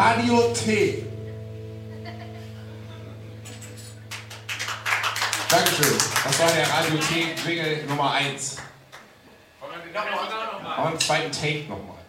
Radio T. Dankeschön. Das war der Radio T-Jingle Nummer 1. Und einen zweiten Take nochmal.